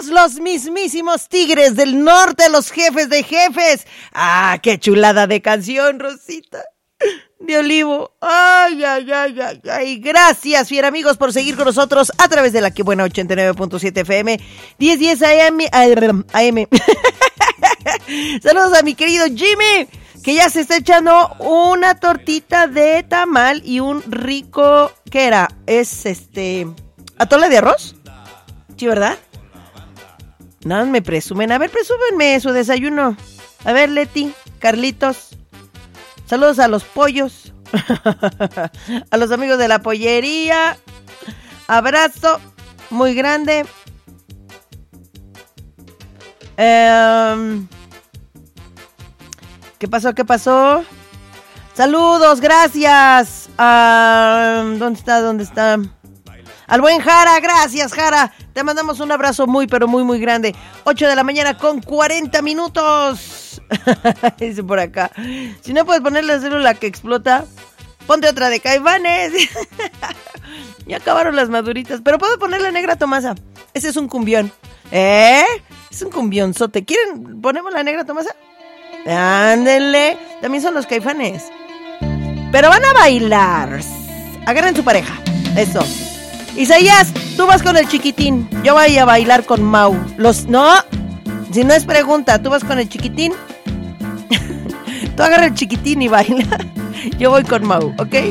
somos los mismísimos Tigres del Norte, los jefes de jefes. ¡Ah, qué chulada de canción, Rosita! De Olivo. Ay, ay, ay, ay, ay. Gracias, fiel amigos, por seguir con nosotros a través de la que buena 89.7 FM, 1010 AM. Saludos a mi querido Jimmy, que ya se está echando una tortita de tamal y un rico, ¿qué era? Es atole de arroz. Sí, ¿verdad? No me presumen. A ver, presúmenme su desayuno. A ver, Leti, Carlitos. Saludos a los pollos. A los amigos de la pollería. Abrazo muy grande. ¿Qué pasó? ¿Qué pasó? Saludos, gracias. ¿Dónde está? Al buen Jara, gracias, Jara. Te mandamos un abrazo muy, pero muy, muy grande. 8 de la mañana con 40 minutos. Dice por acá. Si no puedes poner la célula que explota, ponte otra de Caifanes. Ya acabaron las maduritas. Pero puedo poner la Negra Tomasa. Ese es un cumbión. Es un cumbionzote. ¿Quieren? ¿Ponemos la Negra Tomasa? Ándenle. También son los Caifanes. Pero van a bailar. Agarren su pareja. Eso. Isaías, tú vas con el chiquitín. Yo voy a bailar con Mau. No, si no es pregunta, tú vas con el chiquitín. Tú agarra el chiquitín y baila. Yo voy con Mau, ¿ok?